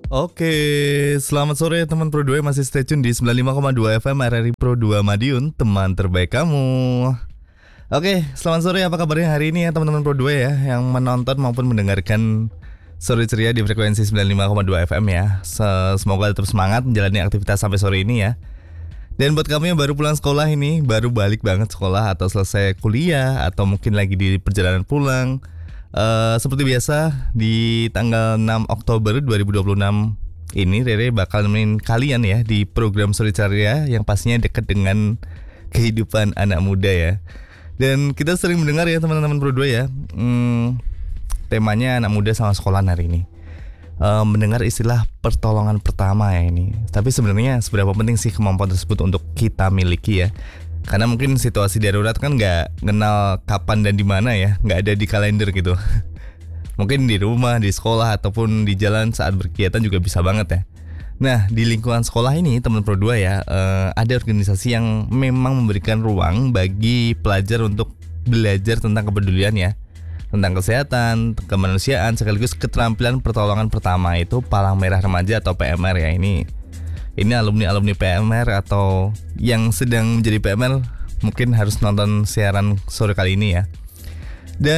Oke, selamat sore teman Pro 2 masih stay tune di 95,2 FM RRI Pro 2 Madiun, teman terbaik kamu. Oke, selamat sore, apa kabarnya hari ini ya teman-teman Pro 2 ya, yang menonton maupun mendengarkan Sore Ceria di frekuensi 95,2 FM ya. Semoga tetap semangat menjalani aktivitas sampai sore ini ya. Dan buat kamu yang baru pulang sekolah ini, baru balik banget sekolah atau selesai kuliah atau mungkin lagi di perjalanan pulang, seperti biasa di tanggal 6 Oktober 2026 ini Rere bakal nemenin kalian ya di program Sore Ceria yang pastinya dekat dengan kehidupan anak muda ya. Dan kita sering mendengar ya teman-teman Pro 2 ya, temanya anak muda sama sekolah hari ini. Mendengar istilah pertolongan pertama ya ini. Tapi sebenarnya seberapa penting sih kemampuan tersebut untuk kita miliki ya? Karena mungkin situasi darurat kan nggak kenal kapan dan di mana ya, nggak ada di kalender gitu. Mungkin di rumah, di sekolah ataupun di jalan saat berkegiatan juga bisa banget ya. Nah di lingkungan sekolah ini teman Pro 2 ya, ada organisasi yang memang memberikan ruang bagi pelajar untuk belajar tentang kepedulian ya, tentang kesehatan, kemanusiaan sekaligus keterampilan pertolongan pertama, itu Palang Merah Remaja atau PMR ya. Ini alumni PMR atau yang sedang menjadi PMR mungkin harus nonton siaran sore kali ini ya. Dan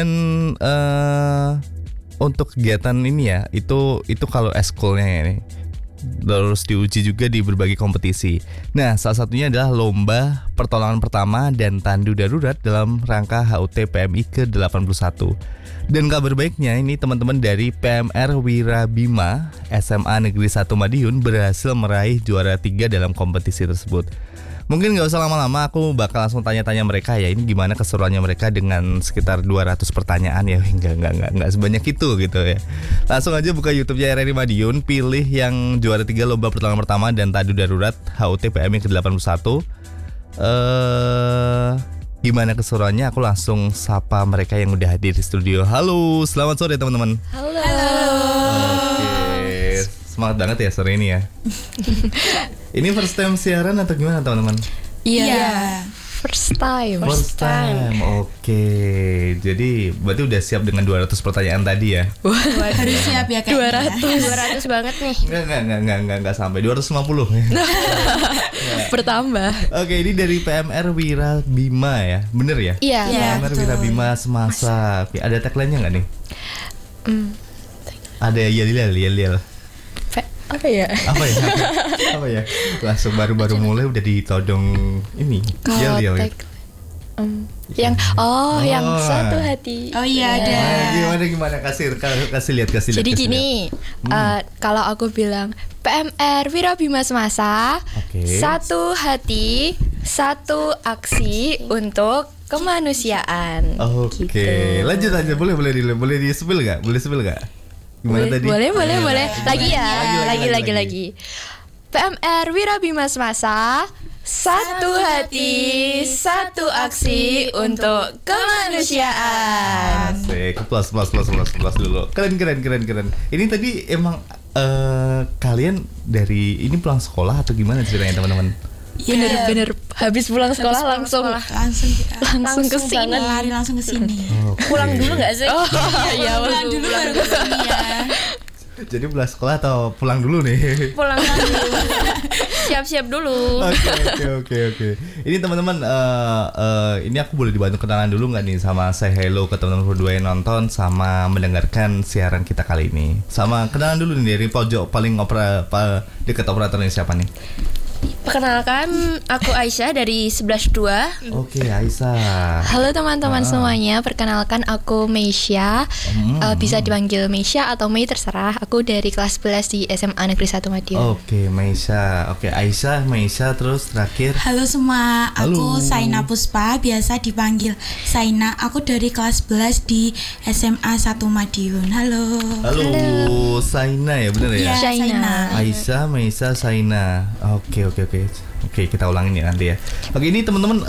untuk kegiatan ini ya, itu kalau eskulnya ya, ini terus diuji juga di berbagai kompetisi. Nah salah satunya adalah lomba pertolongan pertama dan tandu darurat dalam rangka HUT PMI ke-81. Dan kabar baiknya ini teman-teman dari PMR Wirabima SMA Negeri 1 Madiun berhasil meraih juara 3 dalam kompetisi tersebut. Mungkin gak usah lama-lama, aku bakal langsung tanya-tanya mereka ya, ini gimana keseruannya mereka dengan sekitar 200 pertanyaan ya. Enggak sebanyak itu gitu ya. Langsung aja buka YouTube-nya RRI Madiun, pilih yang juara 3 lomba pertolongan pertama dan tandu darurat HUT PMI ke-81. Gimana keseruannya, aku langsung sapa mereka yang udah hadir di studio. Halo, selamat sore teman-teman. Halo. Oke, semangat banget ya sore ini ya. Ini first time siaran atau gimana teman-teman? Iya. First time. Oke. Jadi berarti udah siap dengan 200 pertanyaan tadi ya? Harus siap ya kan? 200 banget nih. Enggak sampai 250. Bertambah. Oke, ini dari PMR Wirabima ya. Bener ya? Iya. PMR Wirabima Semasa. Oke, ada tagline-nya enggak nih? Ada yel. Apa ya? Apa ya? Langsung baru mulai udah ditodong ini. Yel. Yang satu hati. Oh iya ada. Gimana kasih lihat. Jadi gini, kalau aku bilang PMR Wirabima Semasa, satu hati, satu aksi untuk kemanusiaan. Oke. Gitu. Lanjut aja, boleh di spill nggak? Gimana tadi? Boleh. Lagi. PMR Wirabima Semasa, satu hati, satu aksi untuk kemanusiaan. Asik, plus dulu. Keren. Ini tadi emang kalian dari ini pulang sekolah atau gimana ceritanya teman-teman? Bener habis pulang sekolah langsung ke sini. Lari langsung ke sini. Pulang dulu nggak sih? Iya, Pulang dulu baru ke sini ya. Jadi pulang sekolah atau pulang dulu nih? Pulang dulu. Siap-siap dulu. Oke. Ini teman-teman, ini aku boleh dibantu kenalan dulu nggak nih sama say hello ke teman-teman berdua yang nonton sama mendengarkan siaran kita kali ini. Sama kenalan dulu nih dari pojok paling dekat operator ini siapa nih? Perkenalkan, aku Aisyah dari 11-2. Oke, Aisyah. Halo teman-teman semuanya, perkenalkan aku Meisha. Bisa dipanggil Meisha atau Mei terserah. Aku dari kelas 11 di SMA Negeri 1 Madiun. Oke, Meisha. Oke, Aisyah, Meisha, terus terakhir. Halo semua, aku Saina Puspa, biasa dipanggil Saina. Aku dari kelas 11 di SMA 1 Madiun. Halo, Saina ya, bener ya? Saina. Aisyah, Meisha, Saina. Oke, kita ulangin ya nanti ya. Oke, ini teman-teman,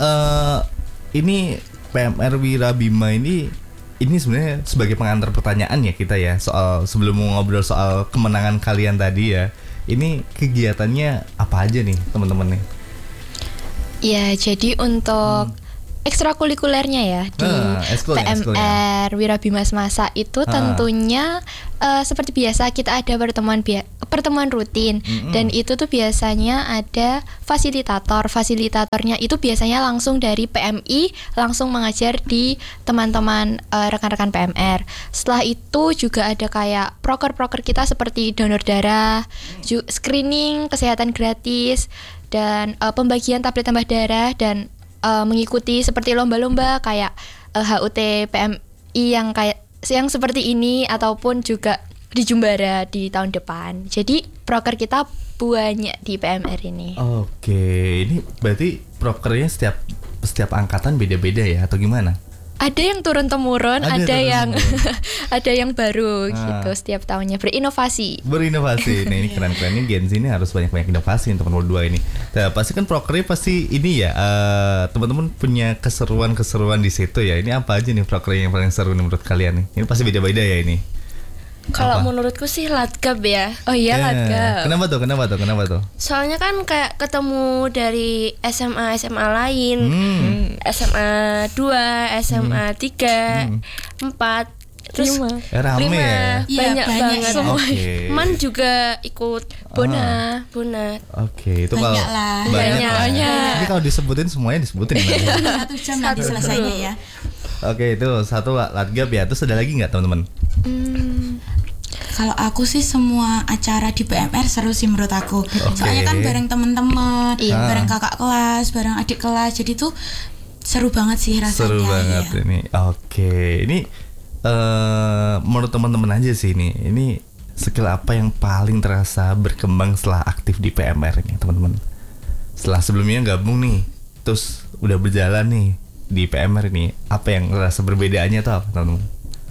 ini PMR Wirabima ini sebenarnya sebagai pengantar pertanyaan ya kita ya, soal sebelum mau ngobrol soal kemenangan kalian tadi ya. Ini kegiatannya apa aja nih teman-teman nih? Ya, jadi untuk ekstrakurikulernya ya di PMR Wirabima Semasa itu tentunya seperti biasa kita ada pertemuan rutin dan itu tuh biasanya ada fasilitatornya itu biasanya langsung dari PMI langsung mengajar di teman-teman rekan-rekan PMR. Setelah itu juga ada kayak proker kita seperti donor darah, screening kesehatan gratis dan pembagian tablet tambah darah dan mengikuti seperti lomba-lomba kayak HUT PMI yang seperti ini ataupun juga di Jumbara di tahun depan. Jadi proker kita banyak di PMR ini. Oke, ini berarti prokernya setiap angkatan beda-beda ya atau gimana? Ada yang turun-temurun, ada yang ada yang baru gitu setiap tahunnya berinovasi. Nah ini keren-keren, ini Gen Z ini harus banyak-banyak inovasi teman-teman berdua ini. Nah, pasti kan prokernya pasti ini ya, teman-teman punya keseruan di situ ya. Ini apa aja nih prokernya yang paling seru nih menurut kalian nih? Ini pasti beda-beda ya ini. Kalau menurutku sih Latgab ya. Oh iya Latgab. Kenapa tuh? Soalnya kan kayak ketemu dari SMA lain, SMA 2, SMA 3, 4, terus 5 ya? Banyak banget. Okay. Man juga ikut Bona. Oke, itu kalau banyak. Ini kalau disebutin semuanya disebutin. 1 jam nanti selesainya ya. Oke, itu satu Latgab ya. Terus ada lagi nggak teman-teman? Kalau aku sih semua acara di PMR seru sih menurut aku. Soalnya kan bareng teman-teman, bareng kakak kelas, bareng adik kelas. Jadi tuh seru banget sih rasanya. Seru banget ya. Ini. Oke, ini menurut teman-teman aja sih ini. Ini skill apa yang paling terasa berkembang setelah aktif di PMR ini, teman-teman? Setelah sebelumnya gabung nih, terus udah berjalan nih di PMR ini, apa yang rasa perbedaannya tuh apa, teman-teman?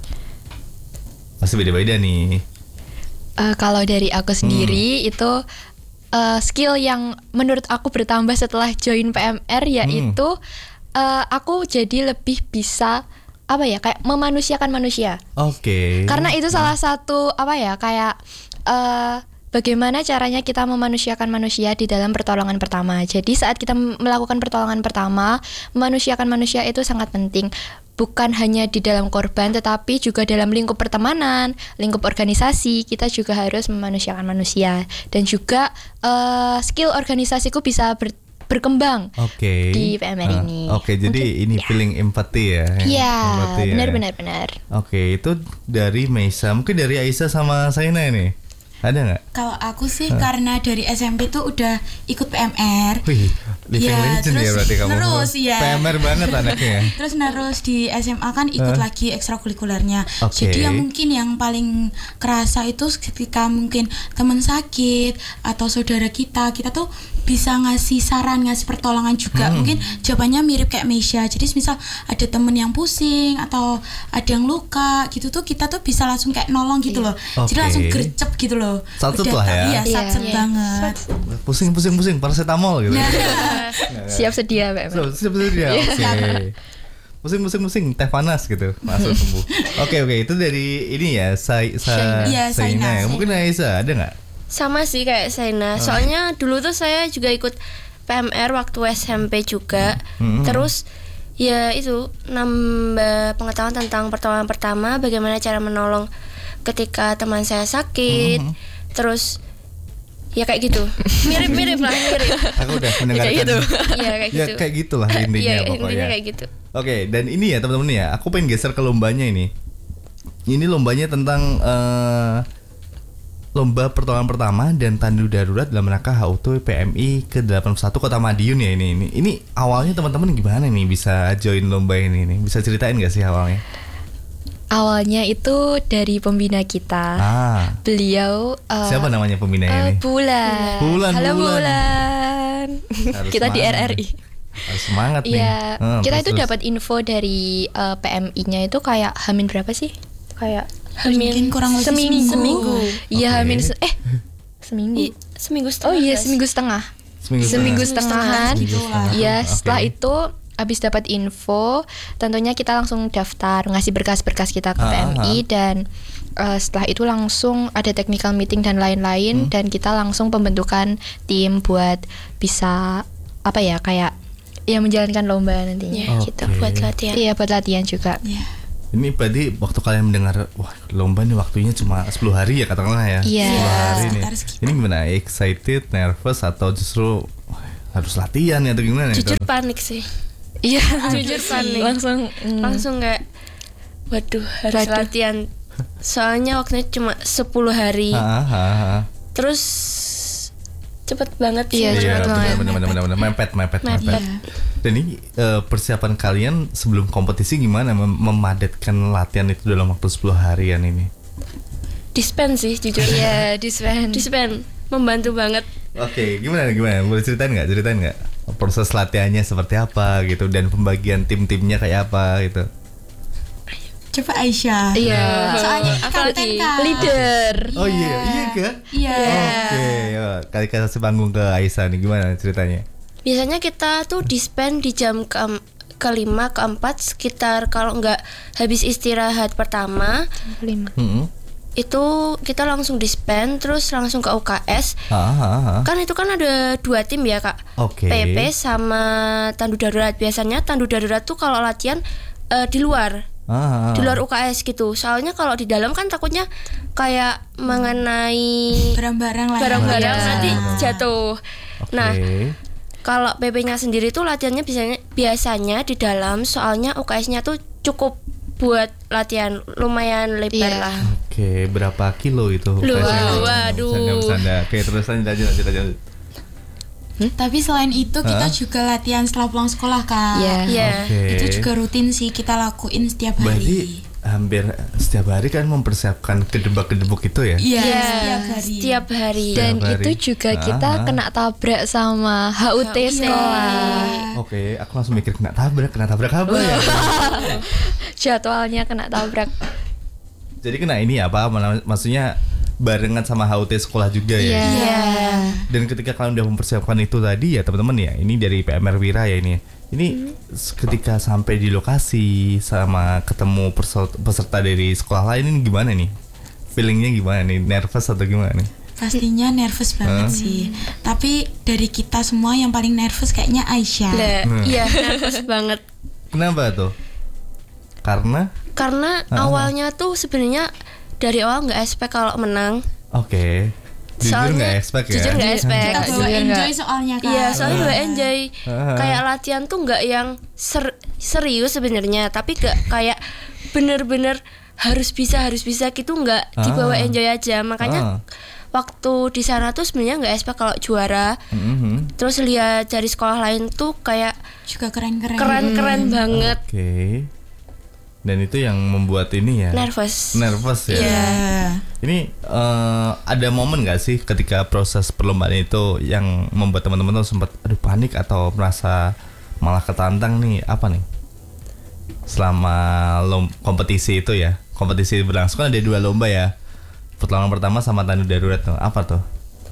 Pasti beda-beda nih. Kalau dari aku sendiri itu skill yang menurut aku bertambah setelah join PMR yaitu aku jadi lebih bisa kayak memanusiakan manusia. Oke. Karena itu salah satu kayak bagaimana caranya kita memanusiakan manusia di dalam pertolongan pertama. Jadi saat kita melakukan pertolongan pertama, memanusiakan manusia itu sangat penting. Bukan hanya di dalam korban, tetapi juga dalam lingkup pertemanan, lingkup organisasi, kita juga harus memanusiakan manusia. Dan juga skill organisasiku bisa berkembang di PMR ini. Jadi ini feeling empathy ya? Iya, benar. Oke, itu dari Meisa. Mungkin dari Aisyah sama Saina ini. Ada nggak? Kalau aku sih karena dari SMP tuh udah ikut PMR. Wih, living legend ya berarti kamu. Terus ya. PMR banget anaknya. Terus di SMA kan ikut lagi ekstrakurikulernya. Jadi yang mungkin yang paling kerasa itu ketika mungkin teman sakit atau saudara kita tuh bisa ngasih saran, ngasih pertolongan juga. Mungkin jawabannya mirip kayak Meisha. Jadi misal ada temen yang pusing atau ada yang luka gitu tuh kita tuh bisa langsung kayak nolong gitu loh. Jadi langsung gercep gitu loh. Satset lah ya. Iya, satset banget. Pusing paracetamol gitu. Siap sedia, Mbak. Siap sedia. Pusing teh panas gitu. Masuk sembuh. Oke, itu dari ini ya, Saina. Mungkin Aisyah ada nggak? Sama sih kayak Saina. Soalnya dulu tuh saya juga ikut PMR waktu SMP juga. Terus ya itu nambah pengetahuan tentang pertolongan pertama, bagaimana cara menolong ketika teman saya sakit. Terus ya kayak gitu. Mirip. Aku udah mendengarkan. Kayak gitu. Iya kayak gitu. Ya kayak gitulah intinya pokoknya. Intinya kayak gitu. Oke, dan ini ya teman-teman ya, aku pengen geser ke lombanya ini. Ini lombanya tentang lomba pertolongan pertama dan tandu darurat dalam rangka HUT PMI ke-81 Kota Madiun ya ini. Ini awalnya teman-teman gimana nih bisa join lomba ini nih? Bisa ceritain enggak sih awalnya? Awalnya itu dari pembina kita. Beliau siapa namanya pembinanya ini? Bulan. Halo Bulan. Kita di RRI. Harus semangat nih. Iya. Kita itu dapat info dari PMI-nya itu kayak Hamin berapa sih? Kayak Hamin kurang lebih seminggu. Iya, Hamin seminggu. Seminggu setengah. Oh iya, seminggu setengah. Seminggu setengahan. Iya, setelah itu habis dapat info, tentunya kita langsung daftar, ngasih berkas-berkas kita ke PMI dan setelah itu langsung ada technical meeting dan lain-lain dan kita langsung pembentukan tim buat bisa kayak ya menjalankan lomba nantinya gitu. Buat latihan. Iya, buat latihan juga. Ini berarti waktu kalian mendengar wah lomba nih waktunya cuma 10 hari ya katakanlah ya. 10 hari nih. Ini gimana? Excited, nervous atau justru harus latihan ya atau gimana? Jujur panik sih. Iya, jujur panik. Langsung kayak waduh harus latihan. Soalnya waktunya cuma 10 hari. Terus cepet banget sih. Iya, benar mepet. Dan ini persiapan kalian sebelum kompetisi gimana memadatkan latihan itu dalam waktu 10 harian ini? Dispen sih jujur. Iya, dispen membantu banget. Oke, gimana? Boleh ceritain nggak? Proses latihannya seperti apa gitu dan pembagian tim-timnya kayak apa gitu? Coba Aisyah. Iya. Soalnya kapten kan. Leader. Oh iya kah? Iya. Oke, kali kasih panggung ke Aisyah nih gimana ceritanya? Biasanya kita tuh dispen di jam kelima, keempat sekitar kalau nggak habis istirahat pertama. 5. Itu kita langsung dispen terus langsung ke UKS. Kan itu kan ada 2 tim ya Kak. PP sama tandu darurat. Biasanya tandu darurat tuh kalau latihan di luar. Di luar UKS gitu. Soalnya kalau di dalam kan takutnya kayak mengenai barang-barang nanti jatuh. Nah, kalau PP-nya sendiri tuh latihannya biasanya di dalam, soalnya UKS-nya tuh cukup buat latihan lumayan lebar lah. Oke, berapa kilo itu? Waduh. Oke, terus lanjut. Tapi selain itu kita juga latihan setelah pulang sekolah Kak. Itu juga rutin sih kita lakuin setiap hari. Berarti hampir setiap hari kan mempersiapkan kedebak-kedebuk itu ya? Iya, setiap hari. Dan itu juga kita kena tabrak sama HUT sekolah. Oke, aku langsung mikir kena tabrak apa ya? Jadwalnya kena tabrak. Jadi kena ini apa? Maksudnya barengan sama HUT sekolah juga ya? Iya. Dan ketika kalian udah mempersiapkan itu tadi ya teman-teman ya, ini dari PMR Wira ya ini. Ini ketika sampai di lokasi sama ketemu peserta dari sekolah lain ini gimana nih? Feelingnya gimana nih? Nervous atau gimana nih? Pastinya nervous banget sih. Tapi dari kita semua yang paling nervous kayaknya Aisyah. Iya, nervous banget. Kenapa tuh? Karena awalnya tuh sebenarnya dari awal nggak expect kalau menang. Oke. Jujur nggak expect ya? Jujur nggak expect. Kita bawa enjoy soalnya Kak. Iya, soalnya bawa enjoy. Kayak latihan tuh nggak yang serius sebenarnya, tapi kayak bener-bener harus bisa gitu, nggak dibawa enjoy aja. Makanya waktu di sana tuh sebenarnya nggak expect kalau juara. Terus lihat dari sekolah lain tuh kayak juga keren banget. Oke. Dan itu yang membuat ini ya nervous ya. Ini ada momen nggak sih ketika proses perlombaan itu yang membuat teman-teman tuh sempat panik atau merasa malah ketantang nih apa nih selama kompetisi itu ya? Kompetisi berlangsung kan ada 2 lomba ya, pertolongan pertama sama tandu darurat tuh. Apa tuh?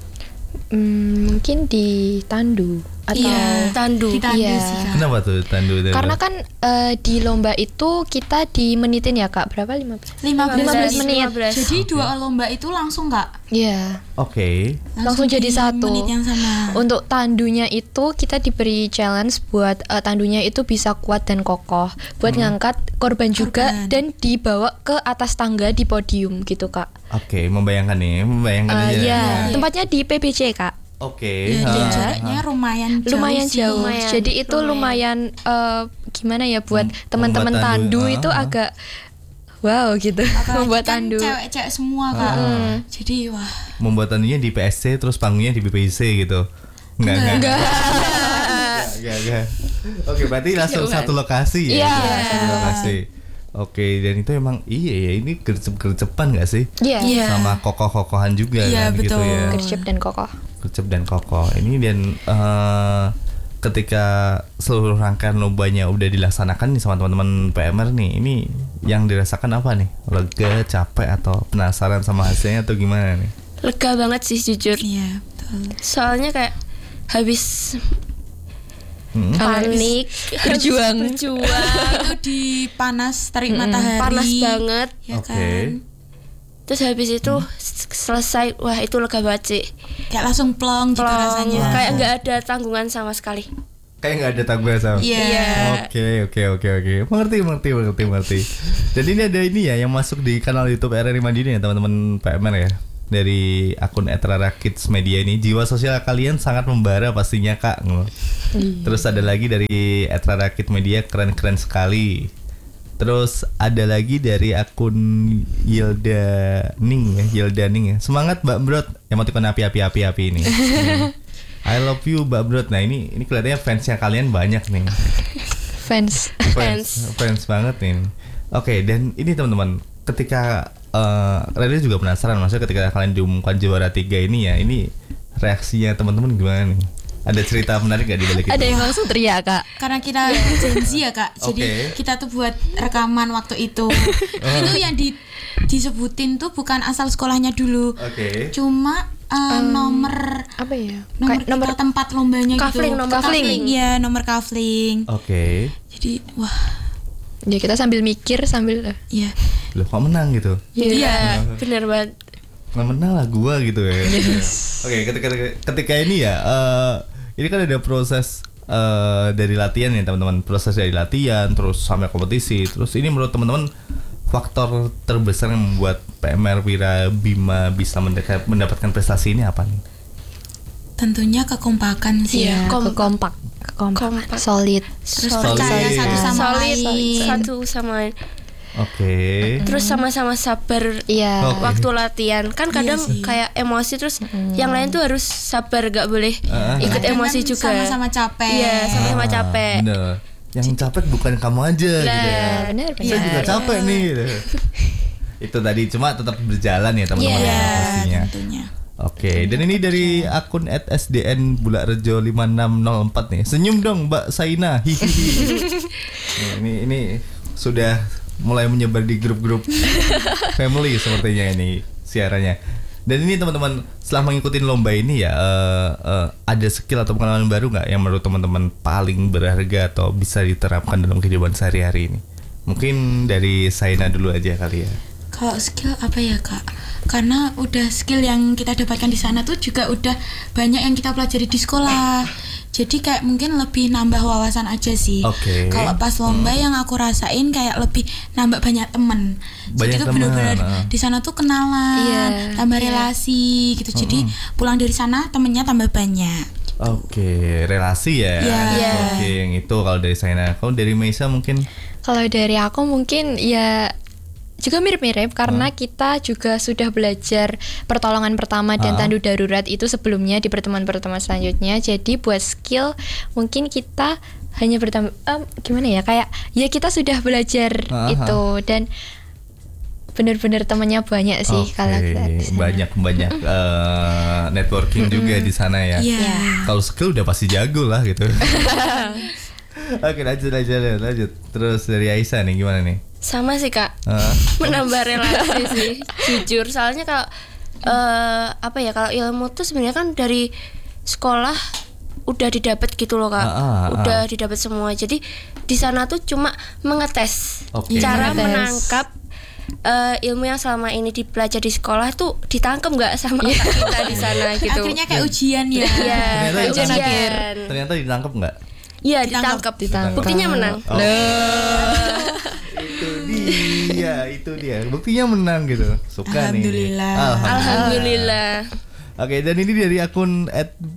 Mungkin di tandu atau tandu. Di tandu sih Kak. Kenapa tuh tandu darurat? Karena kan di lomba itu kita dimenitin ya Kak, berapa? 15 menit. Jadi 2 lomba itu langsung Kak. Iya. Oke. Langsung jadi 1 menit yang sama. Untuk tandunya itu kita diberi challenge buat tandunya itu bisa kuat dan kokoh, buat ngangkat korban juga dan dibawa ke atas tangga di podium gitu Kak. Oke, membayangkan aja. Iya, tempatnya di PBC Kak. Oke. Jaraknya lumayan jauh. Jadi itu lumayan gimana ya buat teman-teman tandu itu agak wow gitu. Membuat kan tandu. Cewek-cewek semua Kak. Jadi wah. Membuat tandunya di PSC terus panggungnya di BPIC gitu. Enggak. Oke, berarti langsung satu lokasi ya. Satu lokasi. Oke, dan itu emang ini gercep-gercepan gak sih? Iya. Sama kokoh-kokohan juga kan gitu ya. Gercep dan kokoh. Ini dan ketika seluruh rangkaian lombanya udah dilaksanakan nih sama teman-teman PMR nih, ini yang dirasakan apa nih? Lega, capek atau penasaran sama hasilnya atau gimana nih? Lega banget sih jujur. Iya, betul. Soalnya kayak habis panik, berjuang itu di terik matahari, panas banget ya kan. Terus habis itu selesai, wah itu lega banget sih. Kayak langsung plong gitu rasanya. Kayak nggak ada tanggungan sama sekali. Kayak nggak ada tanggung jawab. Iya. Oke. Mengerti. Dan ini ada ini ya yang masuk di kanal YouTube RRI Madiun ya teman-teman PMR ya. Dari akun @rara_kids media ini, jiwa sosial kalian sangat membara pastinya Kak. Terus ada lagi dari @rara_kids media, keren-keren sekali. Terus ada lagi dari akun Yilda Ning ya. Semangat Mbak Brot, emoticon api ini. I love you Mbak Brot. Nah ini kelihatannya fansnya kalian banyak nih. Fans banget nih. Oke, dan ini teman-teman, ketika Rere juga penasaran, maksudnya ketika kalian diumumkan juara 3 ini ya, ini reaksinya teman-teman gimana nih? Ada cerita menarik gak di balik itu? Ada yang langsung teriak Kak. Karena kita Gen Z ya Kak, jadi kita tuh buat rekaman waktu itu. Itu yang disebutin tuh bukan asal sekolahnya dulu. Cuma nomor apa ya? Nomor tempat lombanya kafling, gitu. kafling. Iya, nomor kafling. Jadi wah. Ya kita sambil mikir sambil Iya. Loh kok menang gitu? Iya, benar banget. Nggak menang lah gua gitu ya. Oke, ketika ini ya, ini kan ada proses dari latihan ya teman-teman. Proses dari latihan terus sampai kompetisi. Terus ini menurut teman-teman faktor terbesar yang membuat PMR Wira Bima bisa mendapatkan prestasi ini apa nih? Tentunya kekompakan sih ya. Kompak. Solid. Terus percaya satu sama lain. Terus sama-sama sabar waktu latihan. Kan kadang kayak emosi terus yang lain tuh harus sabar, gak boleh ikut emosi juga. Sama-sama capek. Iya, sama-sama capek. Bener. Yang capek bukan kamu aja gitu ya. Saya juga capek nih gitu. Itu tadi cuma tetap berjalan ya teman-teman pastinya. Tentunya. Oke, dan ini dari akun @sdn Bulakrejo 5604 nih. Senyum dong Mbak Saina. Ini sudah mulai menyebar di grup-grup family sepertinya ini siarannya. Dan ini teman-teman, setelah mengikuti lomba ini ya, ada skill atau pengalaman baru nggak yang menurut teman-teman paling berharga atau bisa diterapkan dalam kehidupan sehari-hari ini? Mungkin dari Saina dulu aja kali ya. Kalau skill apa ya Kak? Karena udah skill yang kita dapatkan di sana tuh juga udah banyak yang kita pelajari di sekolah. Jadi kayak mungkin lebih nambah wawasan aja sih. Kalau pas lomba yang aku rasain kayak lebih nambah banyak temen. Jadi tuh benar-benar di sana tuh kenalan, tambah relasi gitu. Jadi pulang dari sana temennya tambah banyak. Relasi ya. Yang itu kalau dari Saina. Kalau dari Meisa mungkin? Kalau dari aku mungkin ya juga mirip-mirip karena kita juga sudah belajar pertolongan pertama dan tandu darurat itu sebelumnya di pertemuan-pertemuan selanjutnya. Jadi buat skill mungkin kita hanya bertambah gimana ya, kayak ya kita sudah belajar itu dan benar-benar temannya banyak sih kalau banyak networking juga di sana ya. Kalau skill udah pasti jago lah gitu. Oke, lanjut. Terus dari Aisyah nih gimana nih? Sama sih Kak, menambah relasi sih, jujur. Soalnya kalau kalau ilmu tuh sebenarnya kan dari sekolah udah didapat gitu loh Kak, udah didapat semua. Jadi di sana tuh cuma mengetes cara menangkap ilmu yang selama ini dipelajari di sekolah tuh ditangkap nggak sama otak kita di sana gitu. Akhirnya kayak ujian ya. Ujian akhir. Ternyata ditangkap nggak? Iya, ditangkap. Buktinya menang. Itu dia. Buktinya menang gitu. Suka nih. Alhamdulillah. Oke, dan ini dari akun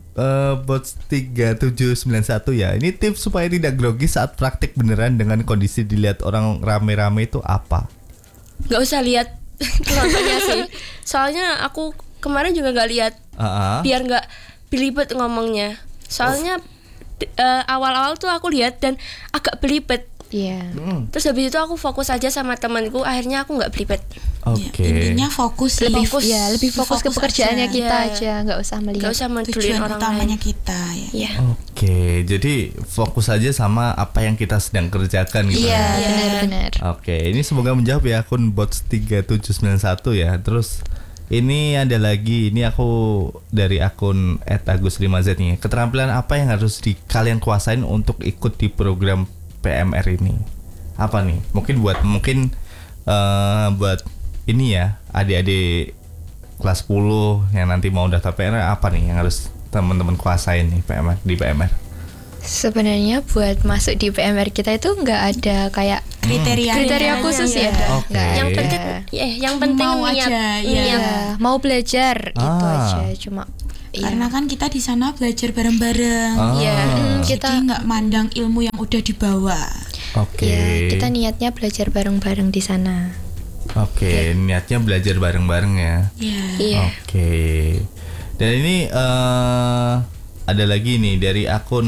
@bots3791 ya. Ini tips supaya tidak grogi saat praktik beneran dengan kondisi dilihat orang rame-rame itu apa? Gak usah lihat penontonnya sih. Soalnya aku kemarin juga gak lihat. Biar gak belibet ngomongnya. Soalnya awal-awal tuh aku lihat dan agak belibet. Terus habis itu aku fokus aja sama temanku, akhirnya aku nggak belibet. Intinya fokus sih. Lebih fokus ke pekerjaannya aja. Kita aja, nggak usah melihat. Nggak usah mentujuan orang utamanya lain. kita ya. Jadi fokus aja sama apa yang kita sedang kerjakan gitu. Iya, benar-benar. Ini semoga menjawab ya akun bots3791 ya. Terus ini ada lagi, ini aku dari akun @agus5z nih. Keterampilan apa yang harus kalian kuasain untuk ikut di program PMR ini? Apa nih? Mungkin buat ini ya, adik-adik kelas 10 yang nanti mau daftar PMR, apa nih yang harus teman-teman kuasain nih di PMR? Sebenarnya buat masuk di PMR kita itu nggak ada kayak kriteria khusus ya. Yang penting yang penting mau niat, aja, ya. Mau belajar itu aja cuma. Karena kan kita di sana belajar bareng-bareng. Kita jadi nggak mandang ilmu yang udah dibawa. Ya, kita niatnya belajar bareng-bareng di sana. Niatnya belajar bareng-bareng ya. Iya. Dan ini ada lagi nih dari akun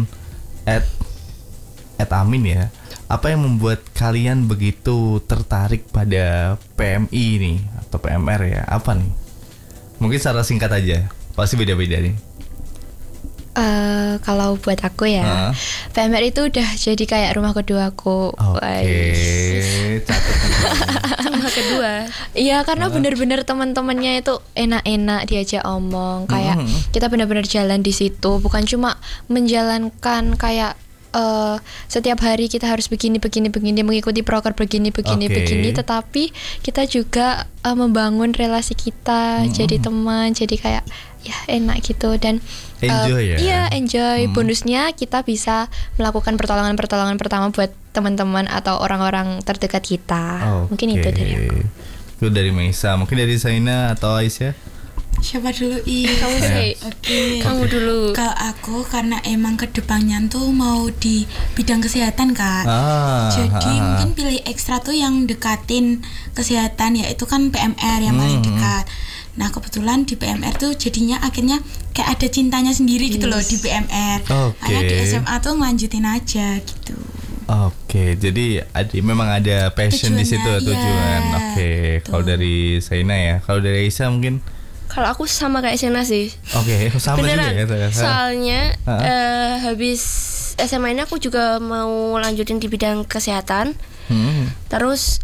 @amin ya. Apa yang membuat kalian begitu tertarik pada PMI ini atau PMR ya? Apa nih? Mungkin secara singkat aja. Pasti beda-beda nih. Kalau buat aku ya, PMR itu udah jadi kayak rumah kedua aku. Catat rumah kedua. Iya, karena bener-bener teman-temannya itu enak-enak diajak omong. Kayak kita benar-benar jalan di situ, bukan cuma menjalankan kayak setiap hari kita harus begini mengikuti proker begini, tetapi kita juga membangun relasi kita, jadi teman, jadi kayak ya enak gitu dan enjoy ya. Iya, enjoy. Bonusnya kita bisa melakukan pertolongan pertama buat teman-teman atau orang-orang terdekat kita. Mungkin itu dari aku. Itu dari Maisa, mungkin dari Zaina atau Aisyah? Siapa dulu? Kamu sih. Kamu dulu. Kalau aku karena emang kedepannya tuh mau di bidang kesehatan Kak. Jadi mungkin pilih ekstra tuh yang dekatin kesehatan, yaitu kan PMR yang paling dekat. Nah kebetulan di PMR tuh jadinya akhirnya kayak ada cintanya sendiri gitu loh di PMR. Makanya di SMA tuh ngelanjutin aja gitu. Jadi memang ada passion di situ tujuan. Kalau dari Zaina ya, kalau dari Aisyah mungkin. Kalau aku sama kayak Sena sih. Sama beneran. Juga ya. Soalnya habis SMA ini aku juga mau lanjutin di bidang kesehatan. Terus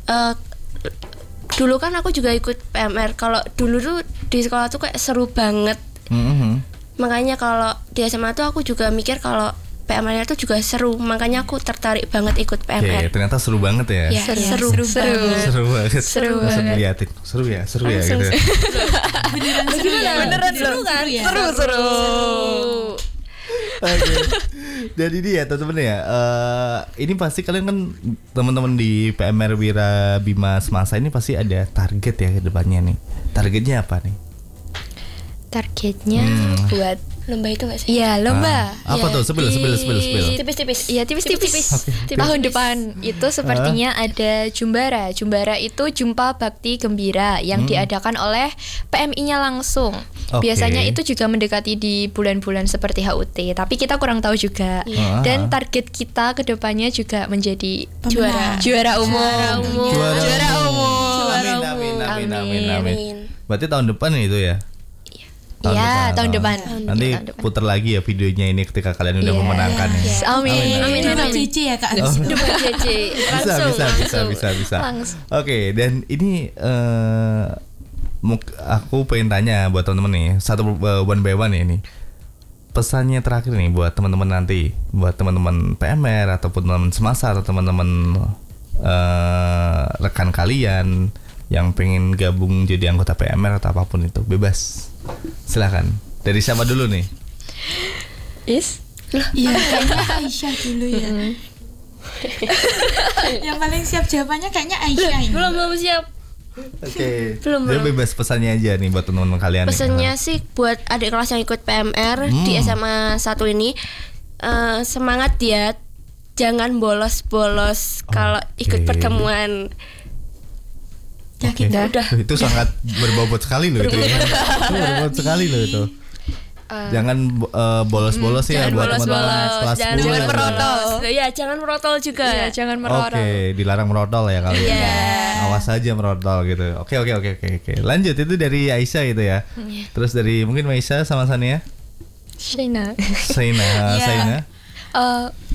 dulu kan aku juga ikut PMR. Kalau dulu tuh di sekolah tuh kayak seru banget. Makanya kalau di SMA tuh aku juga mikir kalau PMR itu juga seru, makanya aku tertarik banget ikut PMR. Ternyata seru banget ya. Seru banget. Seru banget. Seru ya gitu. Beneran seru kan? Seru. Dan ini ya teman-teman ya, ini pasti kalian kan teman-teman di PMR Wira Bima Semasa ini pasti ada target ya ke depannya nih. Targetnya apa nih? Targetnya buat lomba itu gak sih? Iya, lomba. Apa tuh? Spill. Tipis-tipis. Iya, tipis-tipis. Tahun depan itu sepertinya ada Jumbara. Jumbara itu Jumpa Bakti Gembira yang diadakan oleh PMI-nya langsung. Biasanya itu juga mendekati di bulan-bulan seperti HUT, tapi kita kurang tahu juga. Dan target kita ke depannya juga menjadi juara umum. Amin. Berarti tahun depan itu ya? Iya, tahun depan. Nanti putar lagi ya videonya ini ketika kalian udah memenangkan ya. Amin. JJ ya Kak. Bisa. Oke, dan ini aku pengen tanya buat teman-teman nih, satu one by one ya ini. Pesannya terakhir nih buat teman-teman nanti, buat teman-teman PMR ataupun teman-teman Semasa atau teman-teman rekan kalian yang pengen gabung jadi anggota PMR atau apapun itu, bebas. Silakan. Dari siapa dulu nih? Iya, kayaknya Aisyah dulu ya. Yang paling siap jawabannya kayaknya Aisyah ini. Belum siap. Belum. Bebas pesannya aja nih buat teman-teman kalian. Pesannya sih buat adik kelas yang ikut PMR di SMA 1 ini, semangat ya. Jangan bolos-bolos kalau ikut pertemuan. Udah. Itu sangat berbobot sekali loh itu. Berbobot sekali loh itu. Jangan bolos-bolos ya buat teman-teman kelas 10. Jangan merotol. Ya, jangan merotol juga. Iya, jangan merotol. Dilarang merotol ya kali ini. Awas aja merotol gitu. Oke. Lanjut, itu dari Aisyah itu ya. Terus dari mungkin Maisa sama Sania? Zaina.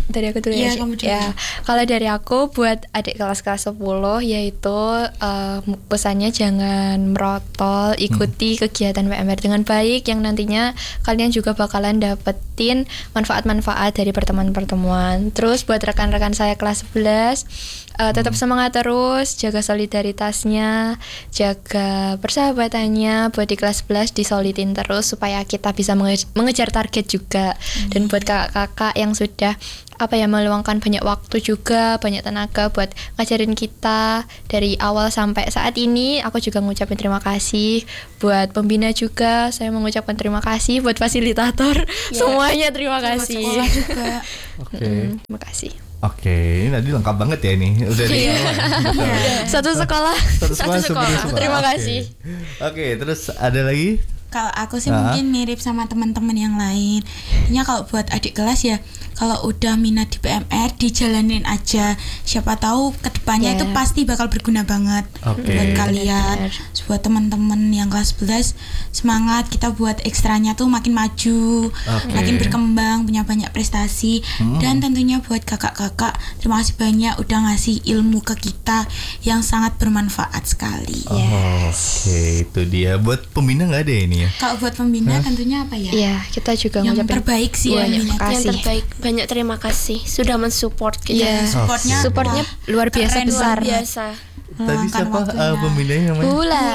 dari aku dulu Iya, ya. kamu dulu. Ya, kalau dari aku buat adik kelas 10 yaitu pesannya jangan merotol, ikuti kegiatan PMR dengan baik yang nantinya kalian juga bakalan dapetin manfaat-manfaat dari pertemuan-pertemuan. Terus buat rekan-rekan saya kelas 11 tetap semangat terus, jaga solidaritasnya, jaga persahabatannya. Buat di kelas 11 disolidin terus supaya kita bisa mengejar target juga. Dan buat kakak-kakak yang sudah meluangkan banyak waktu juga, banyak tenaga buat ngajarin kita dari awal sampai saat ini, aku juga ngucapin terima kasih. Buat pembina juga saya mengucapkan terima kasih, buat fasilitator semuanya terima kasih. Sekolah juga. Terima kasih. Oke, ini tadi lengkap banget ya ini. Udah di Satu sekolah. Terima kasih. Oke, terus ada lagi? Kalau aku sih mungkin mirip sama teman-teman yang lain. Intinya kalau buat adik kelas ya, kalau udah minat di PMR dijalanin aja. Siapa tahu kedepannya itu pasti bakal berguna banget buat kalian. Buat teman-teman yang kelas 11 semangat, kita buat ekstranya tuh makin maju, makin berkembang, punya banyak prestasi. Dan tentunya buat kakak-kakak, terima kasih banyak udah ngasih ilmu ke kita yang sangat bermanfaat sekali. Oke, itu dia. Buat pembina nggak ada ini ya? Kalau buat pembina tentunya apa ya? Iya, kita juga yang ngucapin terbaik sih ya. banyak Yang makasih. terbaik, banyak terima kasih sudah mensupport kita. Iya, supportnya luar biasa keren, besar. Luar biasa. Tadi siapa pembinanya namanya?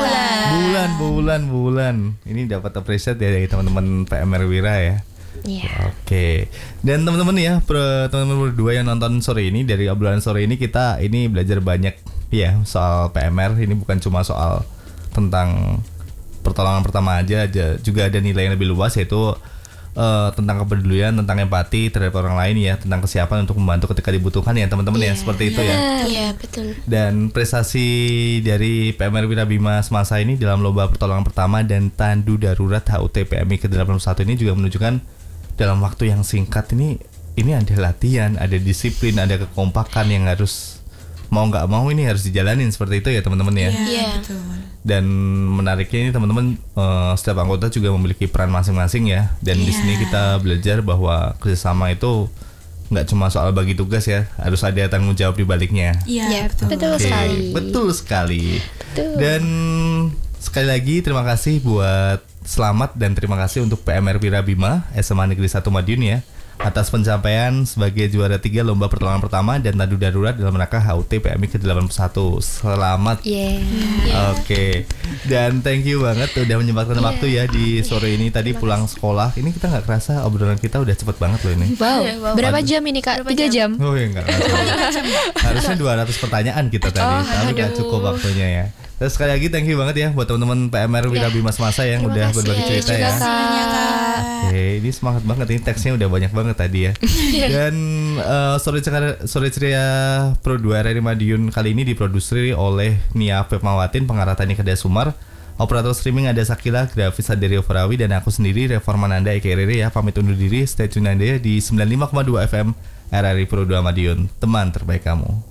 Bulan. Ini dapat appreciate ya dari teman-teman PMR Wira ya. Iya. Oke. Dan teman-teman ya, teman-teman berdua yang nonton sore ini, dari obrolan sore ini kita ini belajar banyak ya soal PMR. Ini bukan cuma soal tentang pertolongan pertama aja, juga ada nilai yang lebih luas, yaitu tentang kepedulian, tentang empati terhadap orang lain ya, tentang kesiapan untuk membantu ketika dibutuhkan ya teman-teman ya, seperti itu ya. Iya, betul. Dan prestasi dari PMR Wira Bima Semasa ini dalam lomba pertolongan pertama dan tandu darurat HUT PMI ke-81 ini juga menunjukkan dalam waktu yang singkat ini ada latihan, ada disiplin, ada kekompakan yang harus mau nggak mau ini harus dijalanin seperti itu ya teman-teman ya. Iya, betul. Dan menariknya ini teman-teman, setiap anggota juga memiliki peran masing-masing ya. Dan di sini kita belajar bahwa kerjasama itu nggak cuma soal bagi tugas ya, harus ada tanggung jawab di baliknya. Iya, betul. Betul sekali. Dan sekali lagi terima kasih buat selamat dan terima kasih untuk PMR Wira Bima SMA Negeri 1 Madiun ya, atas pencapaian sebagai juara 3 lomba pertolongan pertama dan tandu darurat dalam rangka HUT PMI ke-81. Selamat. Oke. Dan thank you banget udah menyempatkan waktu ya di sore ini. Tadi pulang sekolah, ini kita nggak kerasa obrolan kita udah cepet banget loh ini. Wow. Berapa jam ini Kak? 3 jam? Oh ya nggak kerasa. Harusnya 200 pertanyaan kita tadi, tapi nggak cukup waktunya ya. Terus sekali lagi thank you banget ya buat teman-teman PMR Wira Bima Semasa yang udah berbagi cerita ya. Oke, ini semangat banget, ini teksnya udah banyak banget tadi ya. Dan sore ceria Pro 2 RRI Madiun kali ini diproduksi oleh Nia Pepmawatin, pengarah Tani Kedai Sumar. Operator streaming ada Sakila, grafis Aderio Farawi, dan aku sendiri Reformananda Eka Rere ya. Pamit undur diri, stay tune aja di 95,2 FM RRI Pro 2 Madiun, teman terbaik kamu.